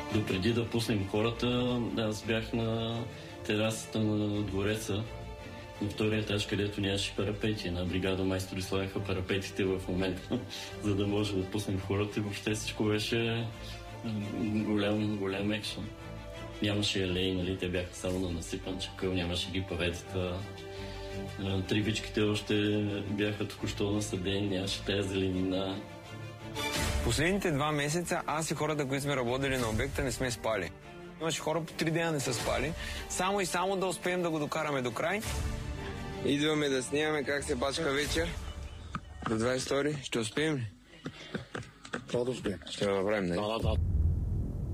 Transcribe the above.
Допреди да пуснем хората, аз бях на терасата на двореца, на втория етаж, където нямаше парапети. На бригада майстори слагаха парапетите в момента, за да може да пуснем хората и въобще всичко беше голям екшън. Нямаше алеи, нали, те бяха само на насипан чакъл, нямаше ги паветата. Трибичките още бяха току-що насадени, нямаше тая зеленина. Последните 2 месеца аз и хората, които сме работили на обекта, не сме спали. Имаше хора по 3 дена не са спали, само и само да успеем да го докараме до край. Идваме да снимаме как се бачка вечер. До 22 ще успеем ли? Това да успеем. Ще го направим, нали? Да.